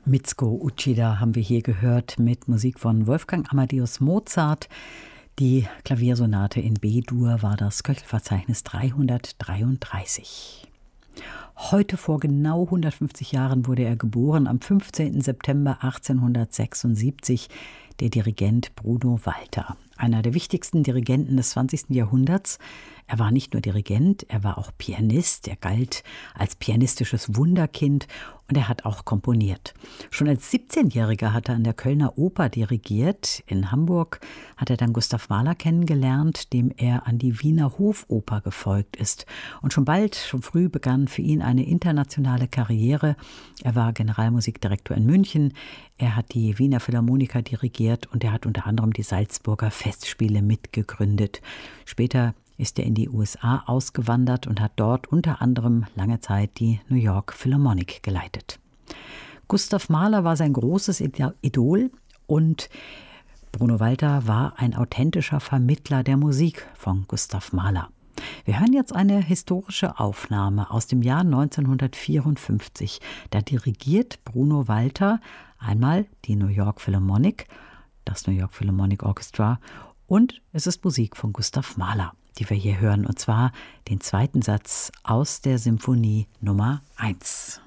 Mitsuko Uchida haben wir hier gehört mit Musik von Wolfgang Amadeus Mozart. Die Klaviersonate in B-Dur war das Köchelverzeichnis 333. Heute vor genau 150 Jahren wurde er geboren, am 15. September 1876, der Dirigent Bruno Walter. Einer der wichtigsten Dirigenten des 20. Jahrhunderts. Er war nicht nur Dirigent, er war auch Pianist. Er galt als pianistisches Wunderkind und er hat auch komponiert. Schon als 17-Jähriger hat er an der Kölner Oper dirigiert. In Hamburg hat er dann Gustav Mahler kennengelernt, dem er an die Wiener Hofoper gefolgt ist. Und schon früh begann für ihn eine internationale Karriere. Er war Generalmusikdirektor in München. Er hat die Wiener Philharmoniker dirigiert und er hat unter anderem die Salzburger Festspiele mitgegründet. Später ist er in die USA ausgewandert und hat dort unter anderem lange Zeit die New York Philharmonic geleitet. Gustav Mahler war sein großes Idol und Bruno Walter war ein authentischer Vermittler der Musik von Gustav Mahler. Wir hören jetzt eine historische Aufnahme aus dem Jahr 1954. Da dirigiert Bruno Walter einmal die New York Philharmonic, das New York Philharmonic Orchestra, und es ist Musik von Gustav Mahler, die wir hier hören, und zwar den zweiten Satz aus der Symphonie Nummer 1.